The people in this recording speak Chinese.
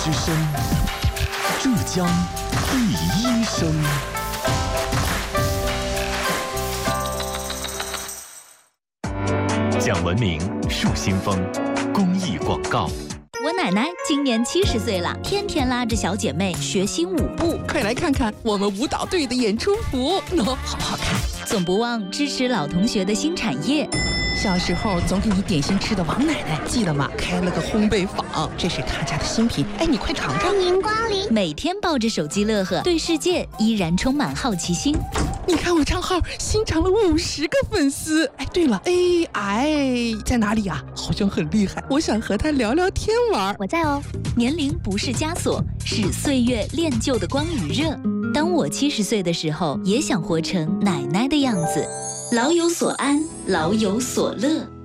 之声，浙江第一声。讲文明树新风，公益广告。 我奶奶今年70岁了，天天拉着小姐妹学新舞步。 快来看看我们舞蹈队的演出服，好不好看？ 总不忘支持老同学的新产业。 小时候总给你点心吃的王奶奶，记得吗？开了个烘焙坊，这是她家的新品。哎，你快尝尝。 欢迎光临。 每天抱着手机乐呵，对世界依然充满好奇心。 你看我账号新涨了50个粉丝。哎，对了 ，AI 在哪里啊？好像很厉害，我想和他聊聊天玩。 我在哦。年龄不是枷锁，是岁月练就的光与热。当我70岁的时候，也想活成奶奶的样子。老有所安，老有所乐。